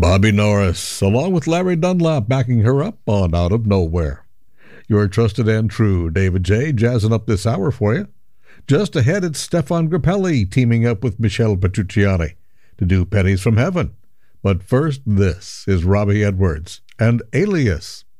Bobby Norris, along with Larry Dunlap, backing her up on Out of Nowhere. Your trusted and true David J. jazzing up this hour for you. Just ahead, it's Stefan Grappelli teaming up with Michelle Petrucciani to do Pennies from Heaven. But first, this is Robbie Edwards and Alias.